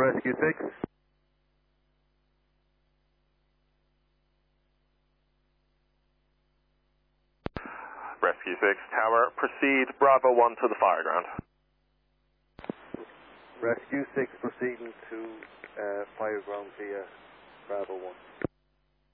Rescue 6. Rescue 6 Tower, proceed Bravo 1 to the fire ground. Rescue 6 proceeding to fire ground via Bravo 1.